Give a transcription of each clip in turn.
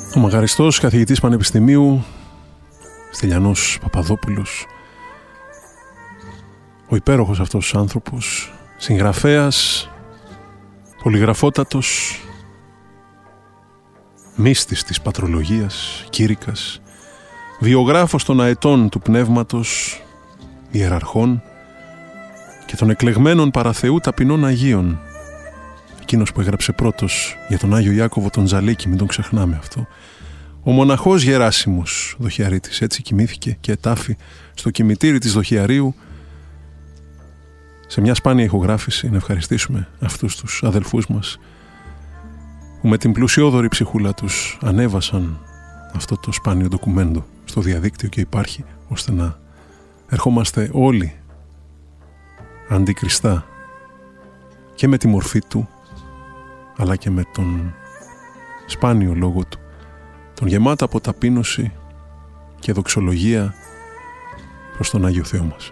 Ο μαγαριστός καθηγητής πανεπιστημίου Στυλιανός Παπαδόπουλος, ο υπέροχος αυτός άνθρωπος, συγγραφέας, πολυγραφότατος, μύστης της πατρολογίας, κήρυκας, βιογράφος των αετών του πνεύματος, ιεραρχών και των εκλεγμένων παραθεού ταπεινών Αγίων. Εκείνος που έγραψε πρώτος για τον Άγιο Ιάκωβο τον Τζαλίκη, μην τον ξεχνάμε αυτό. Ο μοναχός Γεράσιμος Δοχιαρίτης, έτσι κοιμήθηκε και ετάφη στο κημητήρι της Δοχιαρίου. Σε μια σπάνια ηχογράφηση να ευχαριστήσουμε αυτούς τους αδελφούς μας που με την πλουσιόδορη ψυχούλα τους ανέβασαν αυτό το σπάνιο ντοκουμέντο στο διαδίκτυο και υπάρχει, ώστε να ερχόμαστε όλοι αντικριστά και με τη μορφή του αλλά και με τον σπάνιο λόγο του, τον γεμάτα από ταπείνωση και δοξολογία προς τον Άγιο Θεό μας.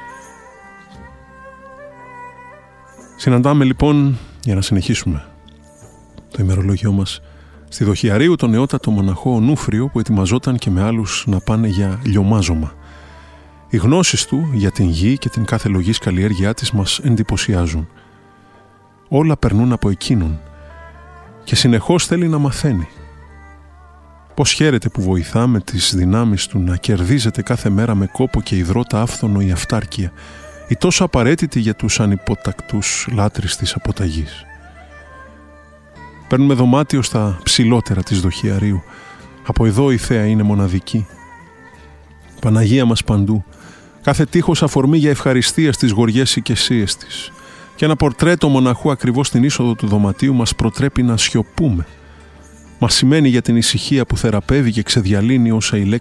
Συναντάμε λοιπόν, για να συνεχίσουμε το ημερολόγιό μας, στη Δοχιαρίου τον νεότατο μοναχό Ονούφριο που ετοιμαζόταν και με άλλους να πάνε για λιωμάζωμα. Οι γνώσεις του για την γη και την κάθε λογής καλλιέργειά της μας εντυπωσιάζουν. Όλα περνούν από εκείνον και συνεχώς θέλει να μαθαίνει. Πώς χαίρεται που βοηθά με τις δυνάμεις του να κερδίζεται κάθε μέρα με κόπο και υδρότα άφθονο η αυτάρκεια, η τόσο απαραίτητη για τους ανυποτακτούς λάτρεις της αποταγής. Παίρνουμε δωμάτιο στα ψηλότερα της Δοχιαρίου. Από εδώ η θέα είναι μοναδική. Παναγία μας παντού. Κάθε τείχος αφορμή για ευχαριστία στις γοριές οικεσίες της. Και ένα πορτρέτο μοναχού ακριβώς στην είσοδο του δωματίου μας προτρέπει να σιωπούμε. Μας σημαίνει για την ησυχία που θεραπεύει και ξεδιαλύνει όσα η λέξη